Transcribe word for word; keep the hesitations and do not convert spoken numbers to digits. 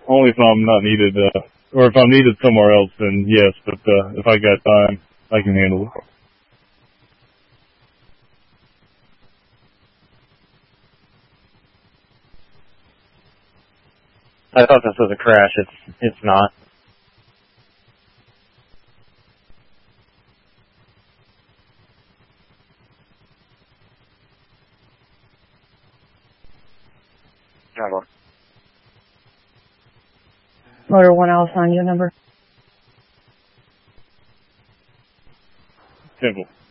only if I'm not needed, uh, or if I'm needed somewhere else, then yes. But uh, if I got time, I can handle it. I thought this was a crash. It's it's not. Bravo. Motor one Alpha on your number. Simple.